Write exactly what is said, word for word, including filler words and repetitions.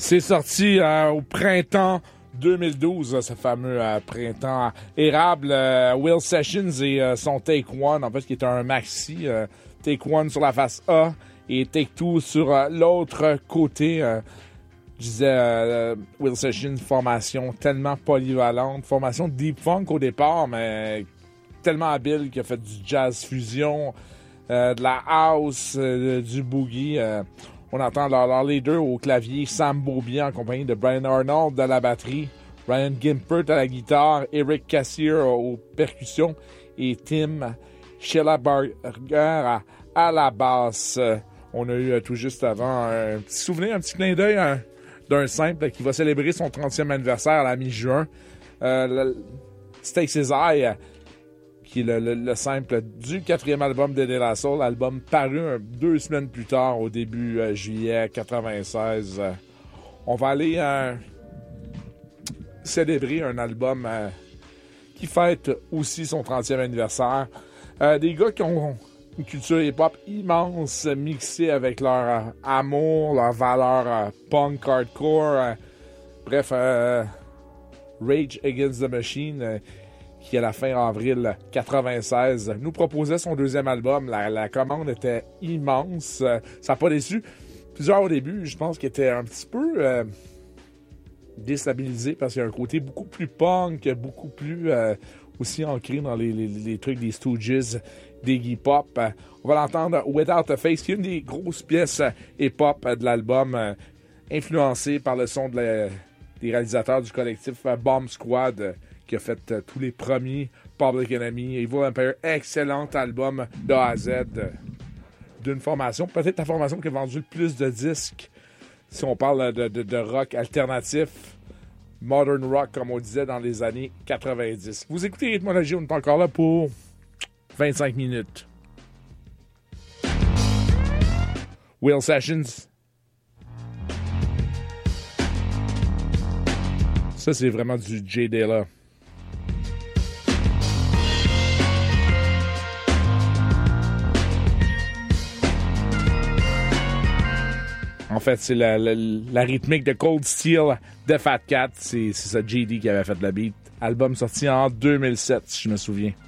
C'est sorti euh, au printemps deux mille douze, ce fameux euh, printemps érable. Euh, Will Sessions et euh, son Take One, en fait, qui est un maxi. Euh, Take One sur la face A et Take Two sur euh, l'autre côté. Euh, je disais, euh, Will Sessions, formation tellement polyvalente. Formation deep funk au départ, mais tellement habile qu'il a fait du jazz fusion, euh, de la house, euh, du boogie. Euh, On entend leur, leur leader au clavier, Sam Beaubien, en compagnie de Brian Arnold à la batterie, Ryan Gimpert à la guitare, Eric Cassier aux percussions et Tim Schellenberger à, à la basse. On a eu euh, tout juste avant un petit souvenir, un petit clin d'œil un, d'un simple qui va célébrer son trentième anniversaire à la mi-juin. Euh, le, Stakes His Eye, qui est le, le, le simple du quatrième album de De La Soul, album paru euh, deux semaines plus tard, au début euh, juillet quatre-vingt-seize. Euh, on va aller euh, célébrer un album euh, qui fête aussi son trentième anniversaire. Euh, des gars qui ont une culture hip-hop immense, mixée avec leur euh, amour, leur valeur euh, punk, hardcore. Euh, bref, euh, Rage Against the Machine... Euh, qui, à la fin avril quatre-vingt-seize, nous proposait son deuxième album. La, la commande était immense. Euh, ça n'a pas déçu. Plusieurs au début, je pense, qui étaient un petit peu euh, déstabilisés parce qu'il y a un côté beaucoup plus punk, beaucoup plus euh, aussi ancré dans les, les, les trucs des Stooges, des Iggy Pop. Euh, on va l'entendre Without a Face, qui est une des grosses pièces euh, hip-hop euh, de l'album, euh, influencée par le son de la, des réalisateurs du collectif euh, Bomb Squad, euh, qui a fait euh, tous les premiers Public Enemy. Evil Empire, excellent album de A à Z euh, d'une formation, peut-être la formation qui a vendu le plus de disques, si on parle de, de, de rock alternatif, modern rock, comme on disait dans les années quatre-vingt-dix. Vous écoutez Rythmologie, on est encore là pour vingt-cinq minutes. Will Sessions. Ça, c'est vraiment du Jay Dilla. En fait, c'est la, la, la rythmique de Cold Steel de Fat Cat. C'est, c'est ça, J D qui avait fait le beat. Album sorti en deux mille sept, si je me souviens.